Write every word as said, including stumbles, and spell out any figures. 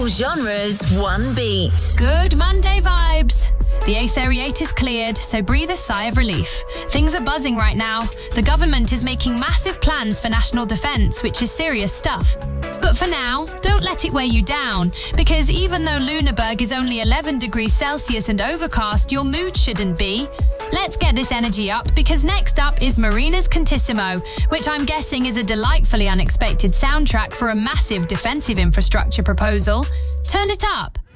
All genres, one beat. Good Monday vibes. The eighth Ariete is cleared, so breathe a sigh of relief. Things are buzzing right now. The government is making massive plans for national defence, which is serious stuff. But for now, don't let it weigh you down, because even though Lüneburg is only eleven degrees Celsius and overcast, your mood shouldn't be. Let's get this energy up, because next up is Marina's Cantissimo, which I'm guessing is a delightfully unexpected soundtrack for a massive defensive infrastructure proposal. Turn it up.